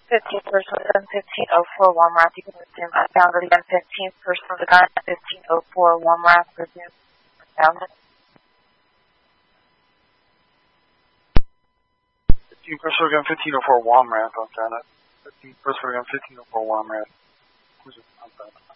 15 personal gun 1504 Walmart. You can resume. I found it again. 15 personal gun 1504 Walmart. Resume. Found it. 15 personal gun 1504 Walmart. I've done it. 15 personal gun 1504 Walmart. Who's it?